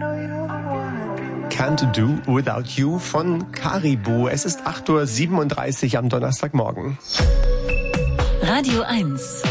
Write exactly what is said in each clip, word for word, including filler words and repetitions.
Can't Do Without You von Caribou. Es ist acht Uhr siebenunddreißig am Donnerstagmorgen. Radio eins.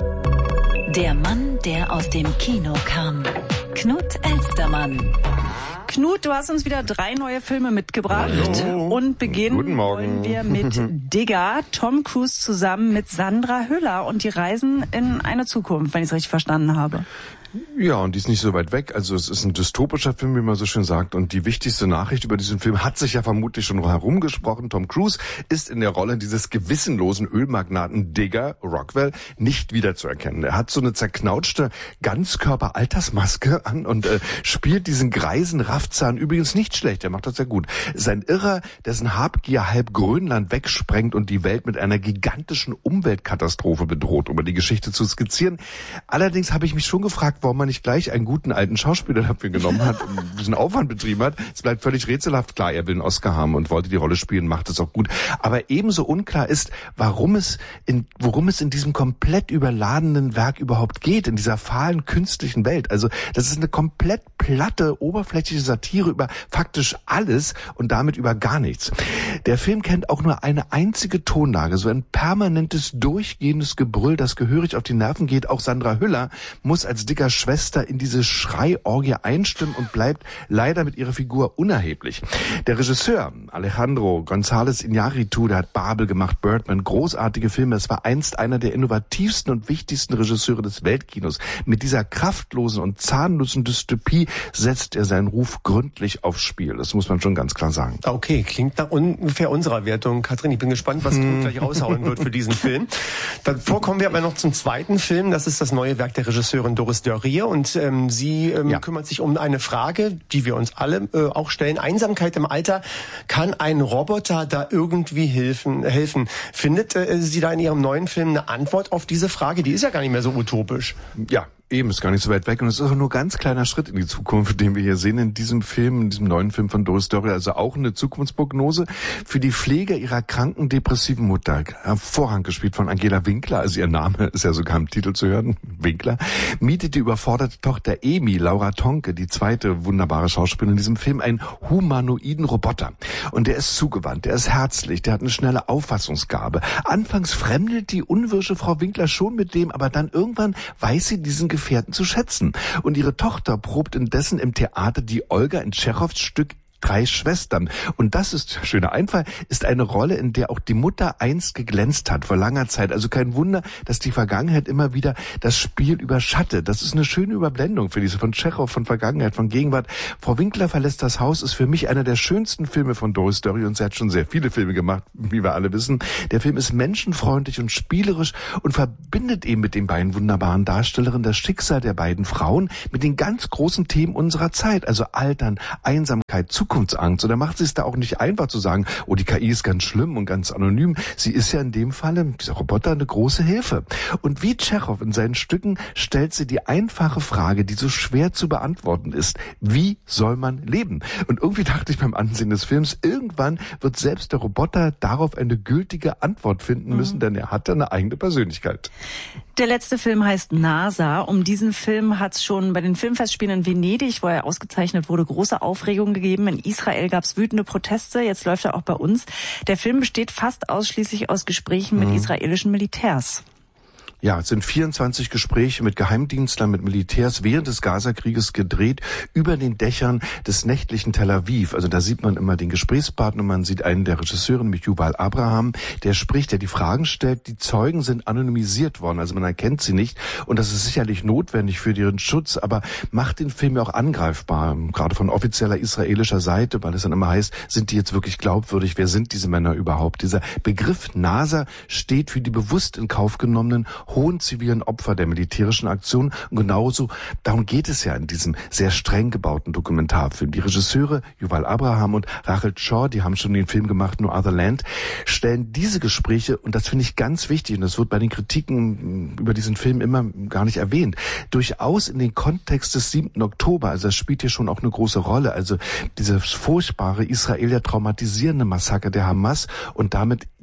Der Mann, der aus dem Kino kam. Knut Elstermann. Knut, du hast uns wieder drei neue Filme mitgebracht. Hallo. Und beginnen wollen wir mit Digger, Tom Cruise zusammen mit Sandra Hüller. Und die reisen in eine Zukunft, wenn ich es richtig verstanden habe. Ja, und die ist nicht so weit weg. Also es ist ein dystopischer Film, wie man so schön sagt. Und die wichtigste Nachricht über diesen Film hat sich ja vermutlich schon herumgesprochen. Tom Cruise ist in der Rolle dieses gewissenlosen Ölmagnaten Digger Rockwell nicht wiederzuerkennen. Er hat so eine zerknautschte Ganzkörper-Altersmaske an und äh, spielt diesen greisen Raffzahn übrigens nicht schlecht. Er macht das sehr gut. Es ist ein Irrer, dessen Habgier halb Grönland wegsprengt und die Welt mit einer gigantischen Umweltkatastrophe bedroht, um die Geschichte zu skizzieren. Allerdings habe ich mich schon gefragt, warum man nicht gleich einen guten alten Schauspieler dafür genommen hat und diesen Aufwand betrieben hat. Es bleibt völlig rätselhaft. Klar, er will einen Oscar haben und wollte die Rolle spielen, macht es auch gut. Aber ebenso unklar ist, warum es in, worum es in diesem komplett überladenen Werk überhaupt geht, in dieser fahlen künstlichen Welt. Also, das ist eine komplett platte, oberflächliche Satire über faktisch alles und damit über gar nichts. Der Film kennt auch nur eine einzige Tonlage, so ein permanentes, durchgehendes Gebrüll, das gehörig auf die Nerven geht. Auch Sandra Hüller muss als dicker Schwester in diese Schreiorgie einstimmen und bleibt leider mit ihrer Figur unerheblich. Der Regisseur Alejandro González Iñárritu, der hat Babel gemacht, Birdman, großartige Filme. Es war einst einer der innovativsten und wichtigsten Regisseure des Weltkinos. Mit dieser kraftlosen und zahnlosen Dystopie setzt er seinen Ruf gründlich aufs Spiel. Das muss man schon ganz klar sagen. Okay, klingt nach ungefähr unserer Wertung. Katrin, ich bin gespannt, was du gleich raushauen wird für diesen Film. Davor kommen wir aber noch zum zweiten Film. Das ist das neue Werk der Regisseurin Doris Dörrier. Und ähm, sie ähm, ja. kümmert sich um eine Frage, die wir uns alle äh, auch stellen. Einsamkeit im Alter. Kann ein Roboter da irgendwie helfen? helfen? Findet äh, sie da in ihrem neuen Film eine Antwort auf diese Frage? Die ist ja gar nicht mehr so utopisch. Ja. Eben, ist gar nicht so weit weg und es ist auch nur ein ganz kleiner Schritt in die Zukunft, den wir hier sehen in diesem Film, in diesem neuen Film von Doris Dörrier. Also auch eine Zukunftsprognose für die Pflege ihrer kranken, depressiven Mutter. Hervorragend gespielt von Angela Winkler, also ihr Name ist ja sogar im Titel zu hören, Winkler, mietet die überforderte Tochter Emi, Laura Tonke, die zweite wunderbare Schauspielerin in diesem Film, einen humanoiden Roboter. Und der ist zugewandt, der ist herzlich, der hat eine schnelle Auffassungsgabe. Anfangs fremdelt die unwirsche Frau Winkler schon mit dem, aber dann irgendwann weiß sie diesen Gefährten zu schätzen. Und ihre Tochter probt indessen im Theater die Olga in Tschechows Stück Drei Schwestern. Und das ist, schöner Einfall, ist eine Rolle, in der auch die Mutter einst geglänzt hat, vor langer Zeit. Also kein Wunder, dass die Vergangenheit immer wieder das Spiel überschattet. Das ist eine schöne Überblendung für diese von Tschechow, von Vergangenheit, von Gegenwart. Frau Winkler verlässt das Haus ist für mich einer der schönsten Filme von Doris Dörrier und sie hat schon sehr viele Filme gemacht, wie wir alle wissen. Der Film ist menschenfreundlich und spielerisch und verbindet eben mit den beiden wunderbaren Darstellerinnen das Schicksal der beiden Frauen mit den ganz großen Themen unserer Zeit, also Altern, Einsamkeit, Zukunftsangst. Und da macht sie es da auch nicht einfach zu sagen, oh, die K I ist ganz schlimm und ganz anonym. Sie ist ja in dem Falle, dieser Roboter, eine große Hilfe. Und wie Tschechow in seinen Stücken stellt sie die einfache Frage, die so schwer zu beantworten ist. Wie soll man leben? Und irgendwie dachte ich beim Ansehen des Films, irgendwann wird selbst der Roboter darauf eine gültige Antwort finden müssen, mhm. denn er hat eine eigene Persönlichkeit. Der letzte Film heißt NASA. Um diesen Film hat es schon bei den Filmfestspielen in Venedig, wo er ausgezeichnet wurde, große Aufregung gegeben. In Israel gab es wütende Proteste. Jetzt läuft er auch bei uns. Der Film besteht fast ausschließlich aus Gesprächen mit mhm. israelischen Militärs. Ja, es sind vierundzwanzig Gespräche mit Geheimdienstlern, mit Militärs während des Gazakrieges gedreht über den Dächern des nächtlichen Tel Aviv. Also da sieht man immer den Gesprächspartner, man sieht einen der Regisseure, nämlich Yuval Abraham, der spricht, der die Fragen stellt. Die Zeugen sind anonymisiert worden, also man erkennt sie nicht. Und das ist sicherlich notwendig für ihren Schutz, aber macht den Film ja auch angreifbar, gerade von offizieller israelischer Seite, weil es dann immer heißt, sind die jetzt wirklich glaubwürdig? Wer sind diese Männer überhaupt? Dieser Begriff NASA steht für die bewusst in Kauf genommenen hohen zivilen Opfer der militärischen Aktion. Und genauso, darum geht es ja in diesem sehr streng gebauten Dokumentarfilm. Die Regisseure Yuval Abraham und Rachel Shaw, die haben schon den Film gemacht, No Other Land, stellen diese Gespräche, und das finde ich ganz wichtig, und das wird bei den Kritiken über diesen Film immer gar nicht erwähnt, durchaus in den Kontext des siebten Oktober, also das spielt hier schon auch eine große Rolle, also dieses furchtbare Israel traumatisierende Massaker der Hamas, und damit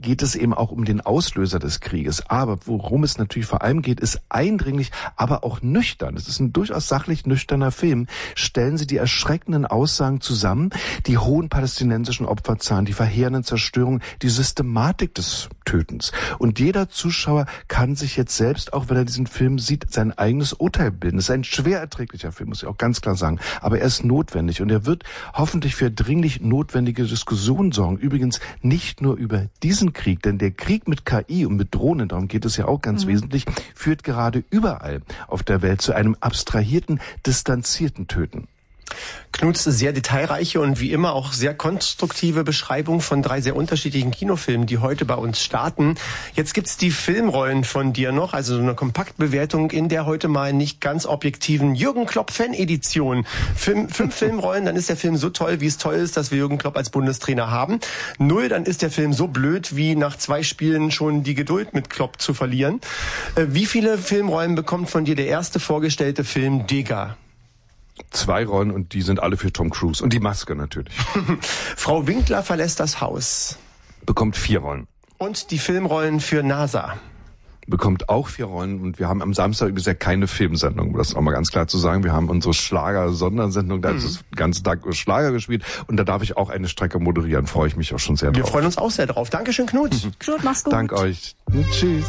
geht es eben auch um den Auslöser des Krieges. Aber worum es natürlich vor allem geht, ist eindringlich, aber auch nüchtern. Es ist ein durchaus sachlich nüchterner Film. Stellen Sie die erschreckenden Aussagen zusammen, die hohen palästinensischen Opferzahlen, die verheerenden Zerstörungen, die Systematik des Tötens. Und jeder Zuschauer kann sich jetzt selbst, auch wenn er diesen Film sieht, sein eigenes Urteil bilden. Es ist ein schwer erträglicher Film, muss ich auch ganz klar sagen. Aber er ist notwendig und er wird hoffentlich für dringlich notwendige Diskussionen sorgen. Übrigens nicht nur über diesen Krieg, denn der Krieg mit K I und mit Drohnen, darum geht es ja auch ganz mhm. wesentlich, führt gerade überall auf der Welt zu einem abstrahierten, distanzierten Töten. Knuts sehr detailreiche und wie immer auch sehr konstruktive Beschreibung von drei sehr unterschiedlichen Kinofilmen, die heute bei uns starten. Jetzt gibt's die Filmrollen von dir noch, also so eine Kompaktbewertung in der heute mal nicht ganz objektiven Jürgen Klopp-Fan-Edition. Film, fünf Filmrollen, dann ist der Film so toll, wie es toll ist, dass wir Jürgen Klopp als Bundestrainer haben. Null, dann ist der Film so blöd, wie nach zwei Spielen schon die Geduld mit Klopp zu verlieren. Äh, wie viele Filmrollen bekommt von dir der erste vorgestellte Film Digger? Zwei Rollen und die sind alle für Tom Cruise. Und die Maske natürlich. Frau Winkler verlässt das Haus. Bekommt vier Rollen. Und die Filmrollen für NASA. Bekommt auch vier Rollen. Und wir haben am Samstag übrigens ja keine Filmsendung, um das auch mal ganz klar zu sagen. Wir haben unsere Schlager-Sondersendung, da mhm. ist es den ganzen Tag Schlager gespielt. Und da darf ich auch eine Strecke moderieren. Freue ich mich auch schon sehr drauf. Wir freuen uns auch sehr drauf. Dankeschön, Knut. Knut, mach's gut. Dank euch. Tschüss.